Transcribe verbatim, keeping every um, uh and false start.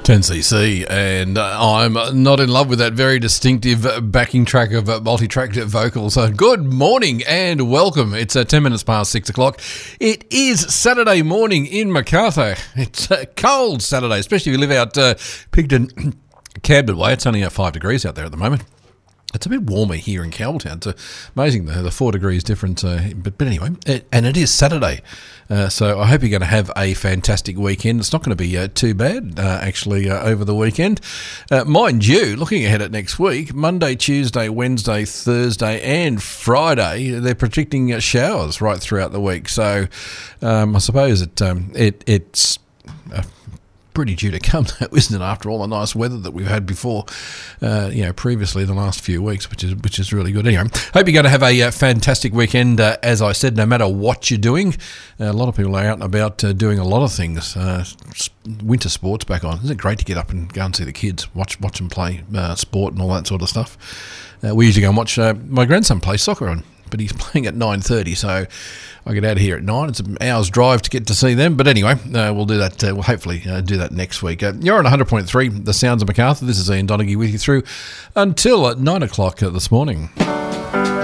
ten C C, and uh, I'm not in love with that very distinctive backing track of uh, multi-tracked vocals. Uh, good morning and welcome. It's uh, ten minutes past six o'clock. It is Saturday morning in Macarthur. It's a cold Saturday, especially if you live out uh, Pigton, Camden way. It's only uh, five degrees out there at the moment. It's a bit warmer here in Campbelltown. It's amazing, the, the four degrees difference. Uh, but, but anyway, it, and it is Saturday. Uh, so I hope you're going to have a fantastic weekend. It's not going to be uh, too bad, uh, actually, uh, over the weekend. Uh, mind you, looking ahead at next week, Monday, Tuesday, Wednesday, Thursday and Friday, they're predicting uh, showers right throughout the week. So um, I suppose it um, it it's... Uh, pretty due to come, though, isn't it? After all the nice weather that we've had before, uh, you know, previously the last few weeks, which is which is really good. Anyway, hope you're going to have a uh, fantastic weekend. Uh, as I said, no matter what you're doing, uh, a lot of people are out and about uh, doing a lot of things. Uh, winter sports back on. Isn't it great to get up and go and see the kids, watch watch them play uh, sport and all that sort of stuff? Uh, we usually go and watch uh, my grandson play soccer on. But he's playing at nine thirty, so I get out of here at nine. It's an hour's drive to get to see them. But anyway, uh, we'll do that. Uh, we'll hopefully uh, do that next week. Uh, you're on one hundred point three, The Sounds of Macarthur. This is Ian Donaghy with you through until uh, nine o'clock uh, this morning.